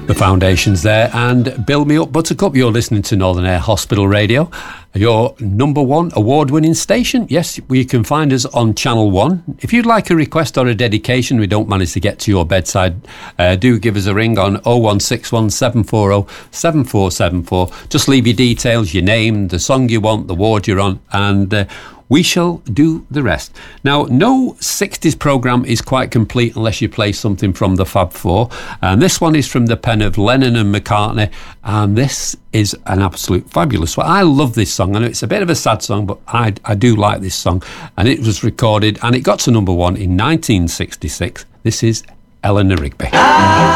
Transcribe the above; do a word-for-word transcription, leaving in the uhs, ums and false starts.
The Foundations there, and Build Me Up Buttercup. You're listening to Northern Air Hospital Radio, your number one award-winning station. Yes, you can find us on Channel one. If you'd like a request or a dedication, we don't manage to get to your bedside, uh, do give us a ring on oh one six one, seven four oh, seven four seven four. Just leave your details, your name, the song you want, the ward you're on, and uh, we shall do the rest. Now, no sixties programme is quite complete unless you play something from the Fab Four. And this one is from the pen of Lennon and McCartney. And this is an absolute fabulous one. I love this song. I know it's a bit of a sad song, but I, I do like this song. And it was recorded and it got to number one in nineteen sixty-six. This is Eleanor Rigby.